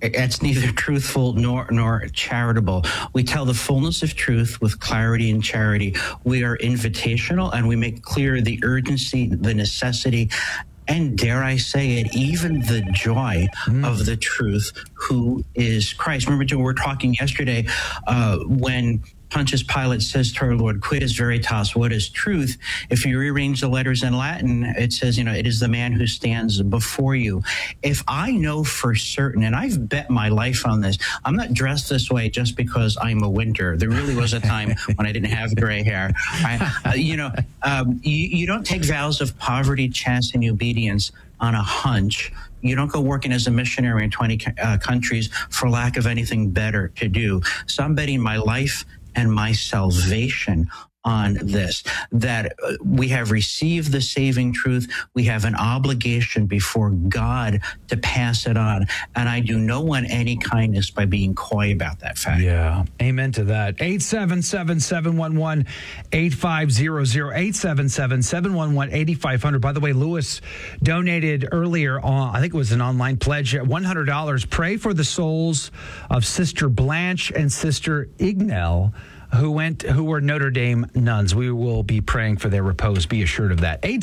It's neither truthful nor charitable. We tell the fullness of truth with clarity and charity. We are invitational, and we make clear the urgency, the necessity, and dare I say it, even the joy of the truth, who is Christ. Remember, Joe, we were talking yesterday when Pontius Pilate says to our Lord, "Quid veritas?" What is truth? If you rearrange the letters in Latin, it says, it is the man who stands before you. If I know for certain, and I've bet my life on this, I'm not dressed this way just because I'm a winter. There really was a time when I didn't have gray hair. You don't take vows of poverty, chastity, and obedience on a hunch. You don't go working as a missionary in 20 countries for lack of anything better to do. So I'm betting my life and my salvation on this, that we have received the saving truth. We have an obligation before God to pass it on. And I do no one any kindness by being coy about that fact. Yeah. Amen to that. 877-711-8500, 877-711-8500. By the way, Lewis donated earlier on, I think it was an online pledge, $100. Pray for the souls of Sister Blanche and Sister Ignell, who were Notre Dame nuns. We will be praying for their repose. Be assured of that.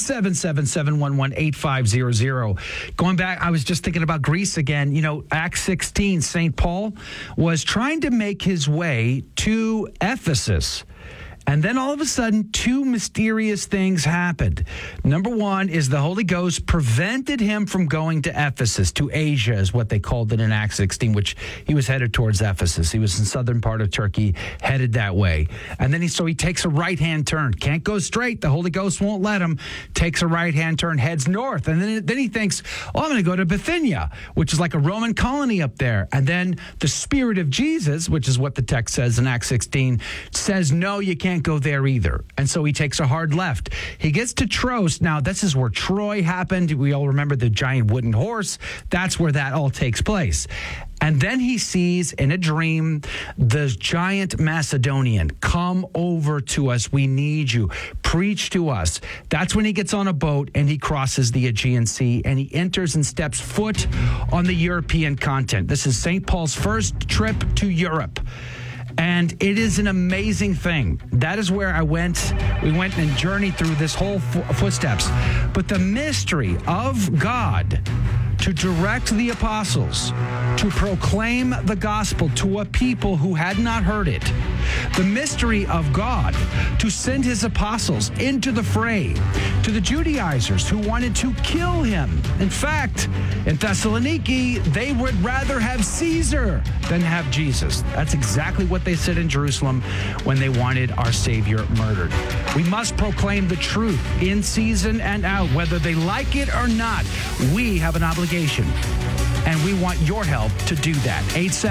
877-711-8500. Going back, I was just thinking about Greece again. Acts 16, St. Paul was trying to make his way to Ephesus. And then all of a sudden, two mysterious things happened. Number one is the Holy Ghost prevented him from going to Ephesus, to Asia is what they called it in Acts 16, which he was headed towards Ephesus. He was in southern part of Turkey, headed that way. And then he takes a right-hand turn. Can't go straight. The Holy Ghost won't let him. Takes a right-hand turn, heads north. And then he thinks, I'm going to go to Bithynia, which is like a Roman colony up there. And then the Spirit of Jesus, which is what the text says in Acts 16, says, no, you can't go there either. And so he takes a hard left. He gets to Troas. Now, this is where Troy happened. We all remember the giant wooden horse. That's where that all takes place. And then he sees in a dream the giant Macedonian, come over to us. We need you. Preach to us. That's when he gets on a boat and he crosses the Aegean Sea and he enters and steps foot on the European continent. This is St. Paul's first trip to Europe. And it is an amazing thing. That is where I went. We went and journeyed through this whole footsteps. But the mystery of God to direct the apostles, to proclaim the gospel to a people who had not heard it. The mystery of God to send his apostles into the fray to the Judaizers who wanted to kill him. In fact, in Thessaloniki, they would rather have Caesar than have Jesus. That's exactly what they said in Jerusalem when they wanted our Savior murdered. We must proclaim the truth in season and out, whether they like it or not. We have an obligation. And we want your help to do that.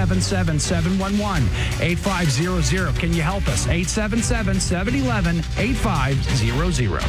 877-711-8500. Can you help us? 877-711-8500.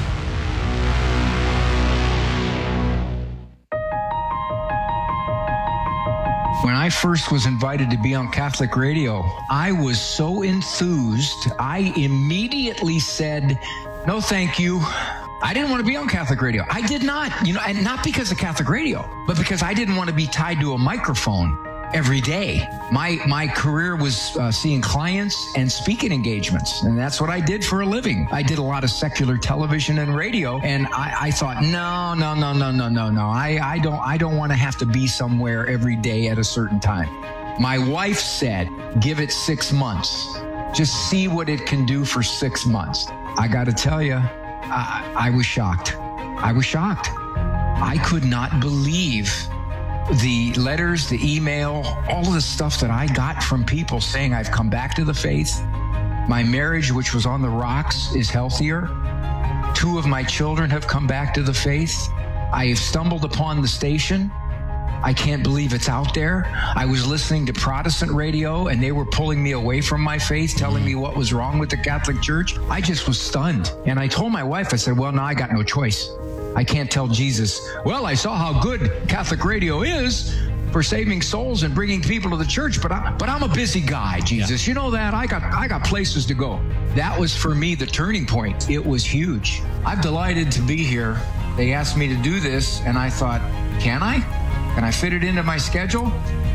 When I first was invited to be on Catholic radio, I was so enthused, I immediately said, no, thank you. I didn't want to be on Catholic radio. I did not, and not because of Catholic radio, but because I didn't want to be tied to a microphone every day. My career was seeing clients and speaking engagements, and that's what I did for a living. I did a lot of secular television and radio, and I thought, no. I don't want to have to be somewhere every day at a certain time. My wife said, give it 6 months. Just see what it can do for 6 months. I got to tell you, I was shocked. I could not believe the letters, the email, all of the stuff that I got from people saying I've come back to the faith. My marriage, which was on the rocks, is healthier. 2 of my children have come back to the faith. I have stumbled upon the station. I can't believe it's out there. I was listening to Protestant radio and they were pulling me away from my faith, telling me what was wrong with the Catholic Church. I just was stunned. And I told my wife, I said, well, now I got no choice. I can't tell Jesus, well, I saw how good Catholic radio is for saving souls and bringing people to the church, but I'm a busy guy, Jesus. Yeah. You know that? I got places to go. That was for me the turning point. It was huge. I'm delighted to be here. They asked me to do this and I thought, can I? Can I fit it into my schedule?